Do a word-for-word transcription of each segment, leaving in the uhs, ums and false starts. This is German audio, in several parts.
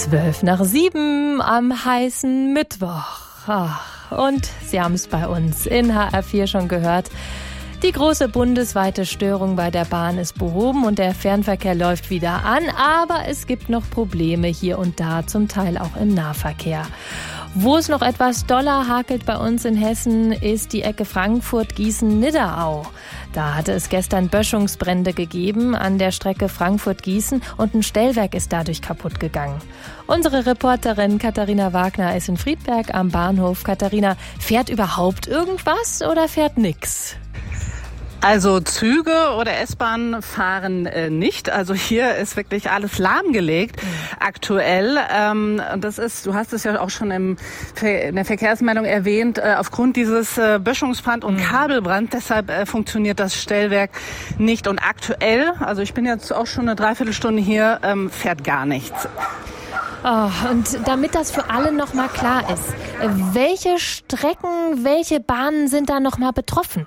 Zwölf nach sieben am heißen Mittwoch. Ach, und Sie haben es bei uns in H R vier schon gehört. Die große bundesweite Störung bei der Bahn ist behoben und der Fernverkehr läuft wieder an. Aber es gibt noch Probleme hier und da, zum Teil auch im Nahverkehr. Wo es noch etwas doller hakelt bei uns in Hessen, ist die Ecke Frankfurt-Gießen-Nidderau. Da hatte es gestern Böschungsbrände gegeben an der Strecke Frankfurt-Gießen und ein Stellwerk ist dadurch kaputt gegangen. Unsere Reporterin Katharina Wagner ist in Friedberg am Bahnhof. Katharina, fährt überhaupt irgendwas oder fährt nix? Also Züge oder S-Bahnen fahren äh, nicht. Also hier ist wirklich alles lahmgelegt mhm. aktuell. Ähm, und das ist, du hast es ja auch schon im, in der Verkehrsmeldung erwähnt, äh, aufgrund dieses äh, Böschungsbrand und mhm. Kabelbrand. Deshalb äh, funktioniert das Stellwerk nicht. Und aktuell, also ich bin jetzt auch schon eine Dreiviertelstunde hier, ähm, fährt gar nichts. Oh, und damit das für alle noch mal klar ist, welche Strecken, welche Bahnen sind da noch mal betroffen?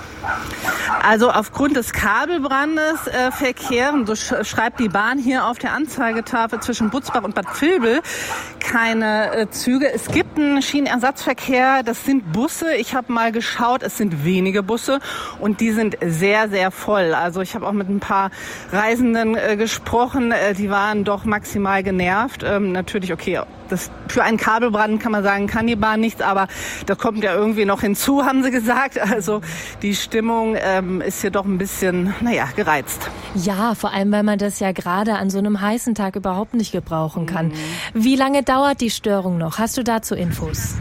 Also aufgrund des Kabelbrandes äh, verkehren, so sch- schreibt die Bahn hier auf der Anzeigetafel, zwischen Butzbach und Bad Vilbel keine äh, Züge. Es gibt einen Schienenersatzverkehr, das sind Busse. Ich habe mal geschaut, es sind wenige Busse und die sind sehr, sehr voll. Also ich habe auch mit ein paar Reisenden äh, gesprochen, äh, die waren doch maximal genervt. Ähm, natürlich, okay, das, für einen Kabelbrand kann man sagen, kann die Bahn nichts, aber da kommt ja irgendwie noch hinzu, haben sie gesagt. Also die Stimmung ähm, ist hier doch ein bisschen, naja, gereizt. Ja, vor allem, weil man das ja gerade an so einem heißen Tag überhaupt nicht gebrauchen kann. Mhm. Wie lange dauert die Störung noch? Hast du dazu Infos?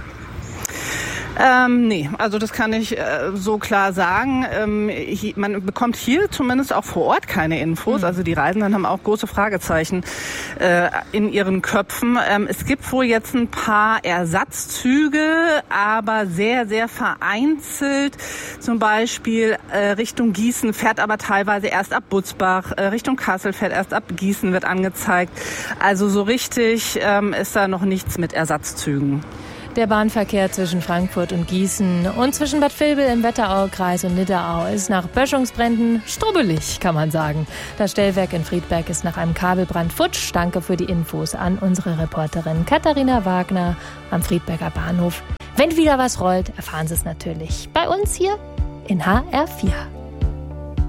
Ähm, nee, also das kann ich äh, so klar sagen. Ähm, hi, man bekommt hier zumindest auch vor Ort keine Infos. Mhm. Also die Reisenden haben auch große Fragezeichen äh, in ihren Köpfen. Ähm, es gibt wohl jetzt ein paar Ersatzzüge, aber sehr, sehr vereinzelt. Zum Beispiel äh, Richtung Gießen fährt aber teilweise erst ab Butzbach. Äh, Richtung Kassel fährt erst ab Gießen, wird angezeigt. Also so richtig ähm, ist da noch nichts mit Ersatzzügen. Der Bahnverkehr zwischen Frankfurt und Gießen und zwischen Bad Vilbel im Wetteraukreis und Nidderau ist nach Böschungsbränden strubbelig, kann man sagen. Das Stellwerk in Friedberg ist nach einem Kabelbrand futsch. Danke für die Infos an unsere Reporterin Katharina Wagner am Friedberger Bahnhof. Wenn wieder was rollt, erfahren Sie es natürlich bei uns hier in H R vier.